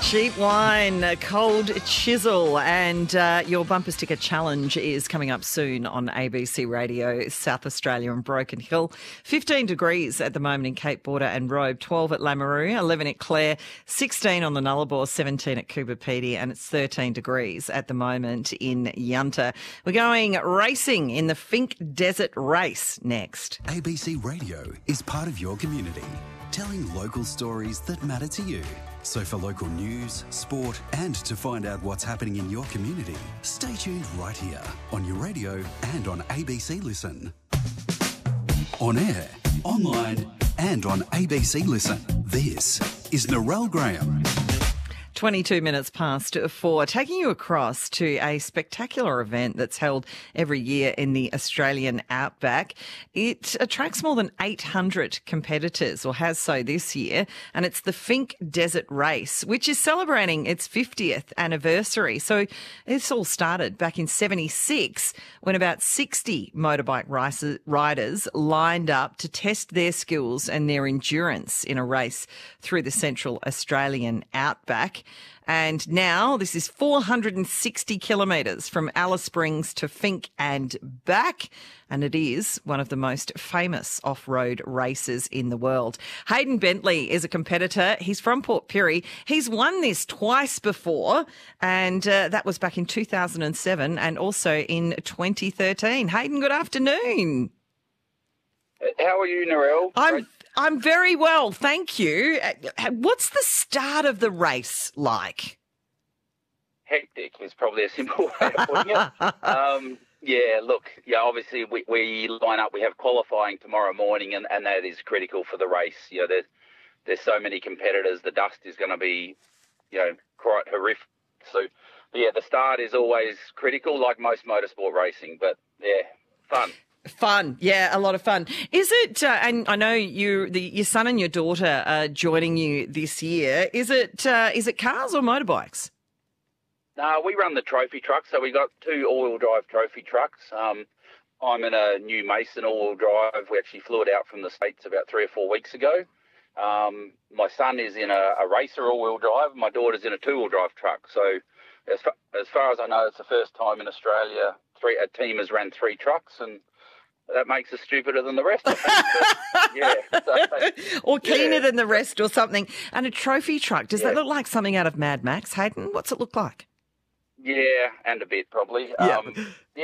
Cheap wine, a cold chisel, and your bumper sticker challenge is coming up soon on ABC Radio, South Australia and Broken Hill. 15 degrees at the moment in Cape Border and Robe, 12 at Lameroo, 11 at Clare, 16 on the Nullarbor, 17 at Coober Pedy, and it's 13 degrees at the moment in Yunta. We're going racing in the Fink Desert Race next. ABC Radio is part of your community, telling local stories that matter to you. So for local news, sport and to find out what's happening in your community, stay tuned right here on your radio and on ABC Listen. On air, online and on ABC Listen. This is Narelle Graham. 22 minutes past 4, taking you across to a spectacular event that's held every year in the Australian outback. It attracts more than 800 competitors, or has so this year, and it's the Fink Desert Race, which is celebrating its 50th anniversary. So this all started back in 76 when about 60 motorbike riders lined up to test their skills and their endurance in a race through the Central Australian outback. And now this is 460 kilometres from Alice Springs to Fink and back. And it is one of the most famous off-road races in the world. Hayden Bentley is a competitor. He's from Port Pirie. He's won this twice before, and that was back in 2007 and also in 2013. Hayden, good afternoon. How are you, Narelle? I'm very well, thank you. What's the start of the race like? Hectic is probably a simple way of putting it. Obviously we line up. We have qualifying tomorrow morning, and that is critical for the race. You know, there's so many competitors. The dust is going to be, quite horrific. So, the start is always critical, like most motorsport racing. But fun. Fun, yeah, a lot of fun. Is it? And I know your son and your daughter are joining you this year. Is it cars or motorbikes? No, we run the trophy truck. So we got 2 all-wheel drive trophy trucks. I'm in a new Mason all-wheel drive. We actually flew it out from the States about 3 or 4 weeks ago. My son is in a racer all-wheel drive. My daughter's in a 2-wheel drive truck. So as far as I know, it's the first time in Australia a team has ran 3 trucks, and that makes us stupider than the rest, I think. Or keener than the rest or something. And a trophy truck, does that look like something out of Mad Max, Hayden? What's it look like? Yeah, and a bit probably.